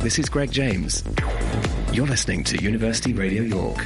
This is Greg James. You're listening to University Radio York.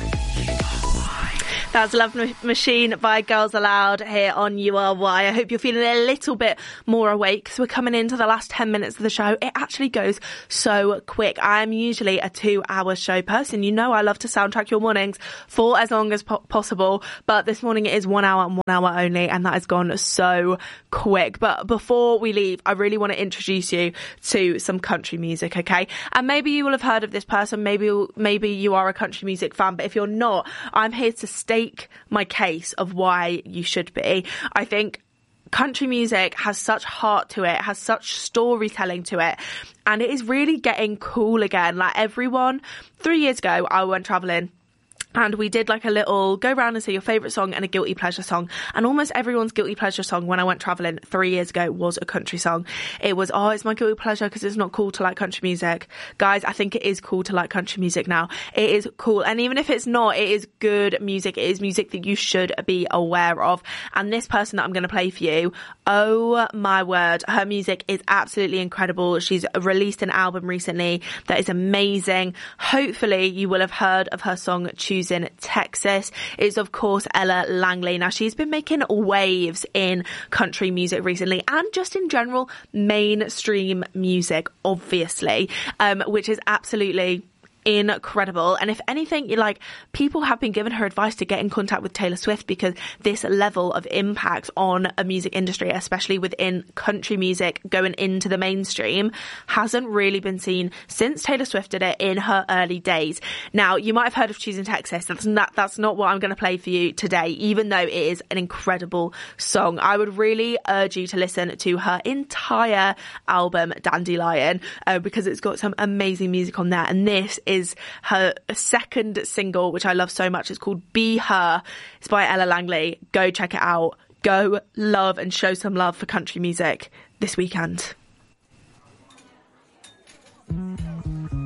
That's Love Machine by Girls Aloud here on URY. I hope you're feeling a little bit more awake because we're coming into the last 10 minutes of the show. It actually goes so quick. I'm usually a 2-hour show person. You know I love to soundtrack your mornings for as long as possible, but this morning it is 1 hour and 1 hour only, and that has gone so quick. But before we leave, I really want to introduce you to some country music, okay? And maybe you will have heard of this person. Maybe you are a country music fan, but if you're not, I'm here to state my case of why you should be. I think country music has such heart to it, has such storytelling to it, and it is really getting cool again. Like everyone, 3 years ago, I went travelling, and we did like a little go round and say your favourite song and a guilty pleasure song. And almost everyone's guilty pleasure song when I went travelling 3 years ago was a country song. It was, it's my guilty pleasure because it's not cool to like country music. Guys, I think it is cool to like country music now. It is cool. And even if it's not, it is good music. It is music that you should be aware of. And this person that I'm going to play for you, oh my word, her music is absolutely incredible. She's released an album recently that is amazing. Hopefully you will have heard of her song Choosing Texas. It's of course Ella Langley. Now she's been making waves in country music recently and just in general mainstream music, obviously, which is absolutely incredible. And if anything, people have been giving her advice to get in contact with Taylor Swift because this level of impact on a music industry, especially within country music going into the mainstream, hasn't really been seen since Taylor Swift did it in her early days. Now, you might have heard of Choosing Texas. That's not what I'm going to play for you today, even though it is an incredible song. I would really urge you to listen to her entire album, Dandelion, because it's got some amazing music on there. And this is her second single, which I love so much. It's called Be Her. It's by Ella Langley. Go check it out. Go love and show some love for country music this weekend.